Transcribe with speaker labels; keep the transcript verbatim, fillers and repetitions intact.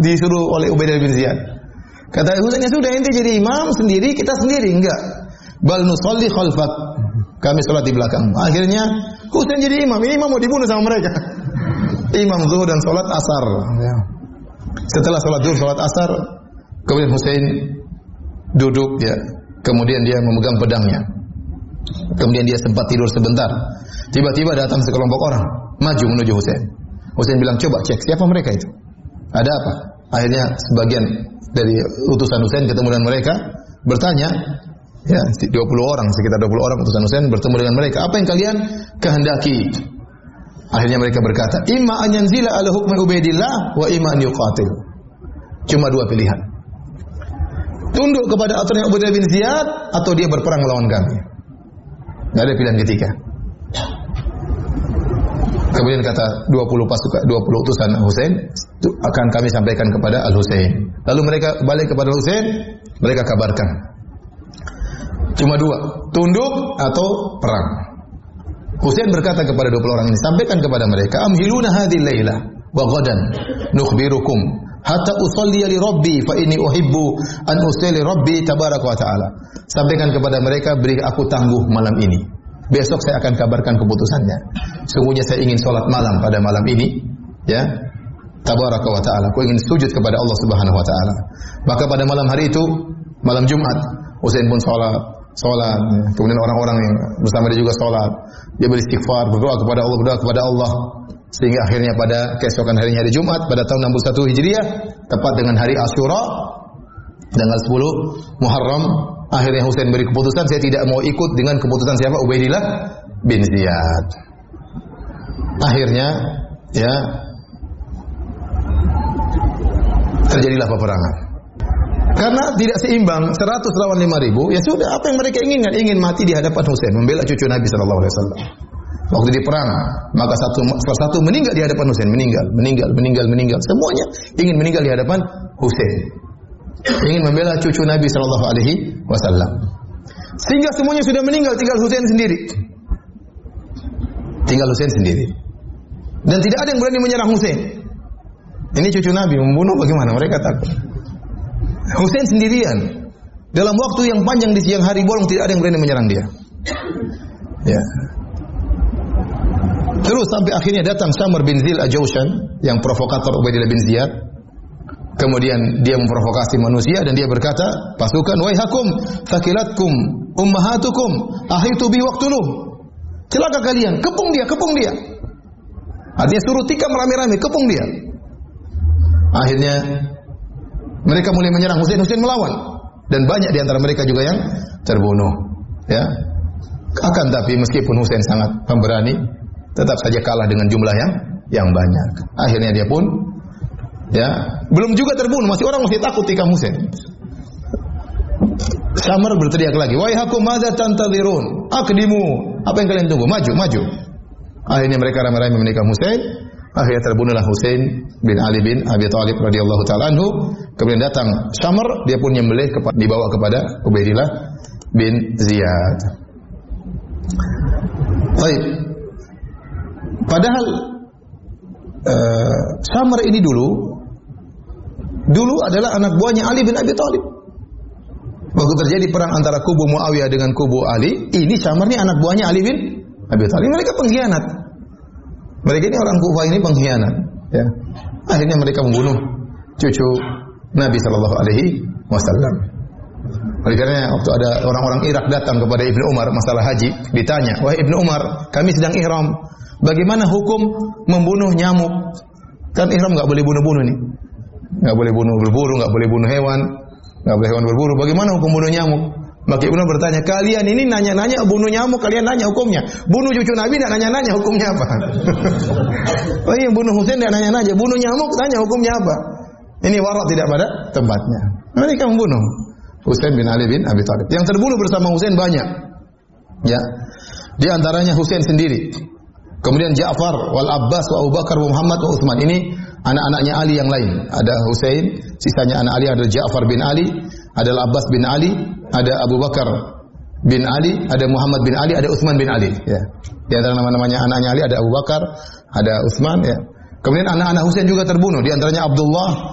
Speaker 1: disuruh oleh Ubaidah bin Ziyad. Kata Husain, ya sudah ente jadi imam sendiri, kita sendiri. Enggak. Bal nusalli khalfak. Kami salat di belakang. Akhirnya Husain jadi imam. Ini imam mau dibunuh sama mereka. Imam zuhur dan salat asar. Setelah salat zuhur, salat asar, kemudian Husain duduk ya. Kemudian dia memegang pedangnya. Kemudian dia sempat tidur sebentar. Tiba-tiba datang sekelompok orang maju menuju Husain. Husain bilang, coba cek siapa mereka itu. Ada apa? Akhirnya sebagian dari utusan Husain ketemu dengan mereka, bertanya, ya dua puluh orang, sekitar dua puluh orang utusan Husain bertemu dengan mereka. Apa yang kalian kehendaki? Akhirnya mereka berkata, imma an yanzila ala hukmi Ubaidillah wa imma an yuqatil. Cuma dua pilihan. Tunduk kepada aturan Ubaidah bin Ziyad atau dia berperang melawan kami. Tidak ada pilihan ketiga. Kemudian kata dua puluh pasukan, dua puluh utusan Husain akan kami sampaikan kepada Al-Husain. Lalu mereka balik kepada Husain, mereka kabarkan. Cuma dua, tunduk atau perang. Husain berkata kepada dua puluh orang ini, sampaikan kepada mereka, amhiluna hadhil lailah wa ghadan nukhbirukum hatta usalli li rabbi fa inni uhibbu an usalli rabbi tabaraka wa taala. Sampaikan kepada mereka, beri aku tangguh malam ini. Besok saya akan kabarkan keputusannya. Sungguhnya saya ingin salat malam pada malam ini, ya. Tabaraka wa taala. Aku ingin sujud kepada Allah Subhanahu wa taala. Maka pada malam hari itu, malam Jumat, Husain pun salat, salat. Kemudian orang-orang yang bersama dia juga salat. Dia beristighfar, berdoa kepada Allah, berdoa kepada Allah. Sehingga akhirnya pada keesokan harinya hari Jumat pada tahun enam puluh satu Hijriah, tepat dengan hari Asyura, tanggal sepuluh Muharram, akhirnya Husain beri keputusan, saya tidak mau ikut dengan keputusan siapa? Ubaidillah bin Ziyad. Akhirnya ya terjadilah peperangan. Karena tidak seimbang seratus lawan lima ribu, ya sudah apa yang mereka inginkan? Ingin mati di hadapan Husain, membela cucu Nabi sallallahu alaihi wasallam. Waktu di perang, maka satu persatu meninggal di hadapan Husain, meninggal, meninggal, meninggal, meninggal. Semuanya ingin meninggal di hadapan Husain. Ingin membela cucu Nabi sallallahu alaihi wasallam. Sehingga semuanya sudah meninggal, tinggal Husain sendiri. Tinggal Husain sendiri. Dan tidak ada yang berani menyerang Husain. Ini cucu Nabi membunuh bagaimana? Mereka takut. Husain sendirian. Dalam waktu yang panjang di siang hari bolong tidak ada yang berani menyerang dia. Ya. Terus sampai akhirnya datang Samar bin Zil Ajawshan yang provokator Ubaidillah bin Ziyad. Kemudian dia memprovokasi manusia dan dia berkata, pasukan waihakum thaqilatkum ummahatukum ahitu bi waqtuluh. Celaka kalian, kepung dia, kepung dia. Artinya suruh tikam rame-rame, kepung dia. Akhirnya mereka mulai menyerang Husain, Husain melawan dan banyak di antara mereka juga yang terbunuh. Ya. Akan tapi meskipun Husain sangat pemberani, tetap saja kalah dengan jumlah yang yang banyak. Akhirnya dia pun ya, belum juga terbunuh, masih orang masih takut tikam Husain. Samar berteriak lagi, "Waihakum madza tantadhirun? Aqdimu." Apa yang kalian tunggu? Maju, maju. Akhirnya mereka ramai-ramai menikam Husain. Akhirnya terbunuhlah Husain bin Ali bin Abi Thalib radhiyallahu taala anhu. Kemudian datang Samar, dia pun nyembelih kepada, dibawa kepada Ubaidillah bin Ziyad. Baik. Padahal uh, Samar ini dulu dulu adalah anak buahnya Ali bin Abi Thalib. Waktu terjadi perang antara kubu Muawiyah dengan kubu Ali, ini Samar ini anak buahnya Ali bin Abi Thalib. Mereka pengkhianat. Mereka ini orang Kufah ini pengkhianat. Ya. Akhirnya mereka membunuh cucu Nabi Sallallahu Alaihi Wasallam. Oleh karena waktu ada orang-orang Irak datang kepada Ibnu Umar masalah haji, ditanya, wahai Ibnu Umar, kami sedang ihram, bagaimana hukum membunuh nyamuk? Kan ihram nggak boleh bunuh-bunuh nih, nggak boleh bunuh berburu, nggak boleh bunuh hewan, nggak boleh hewan berburu. Bagaimana hukum bunuh nyamuk? Maka Ibnu Umar bertanya, kalian ini nanya-nanya bunuh nyamuk, kalian nanya hukumnya. Bunuh cucu Nabi tidak nanya-nanya hukumnya apa? Oh yang bunuh Husain tidak nanya-nanya, bunuh nyamuk tanya hukumnya apa? Ini warak tidak pada tempatnya. Mereka membunuh Husain bin Ali bin Abi Thalib. Yang terbunuh bersama Husain banyak. Ya. Di antaranya Husain sendiri. Kemudian Ja'far, wal Abbas, wa Abu Bakar, wa Muhammad, wa Utsman. Ini anak-anaknya Ali yang lain. Ada Husain, sisanya anak Ali ada Ja'far bin Ali, ada Abbas bin Ali, ada Abu Bakar bin Ali, ada Muhammad bin Ali, ada Utsman bin Ali. Ya. Di antara nama-namanya anaknya Ali ada Abu Bakar, ada Utsman. Ya. Kemudian anak-anak Husain juga terbunuh. Di antaranya Abdullah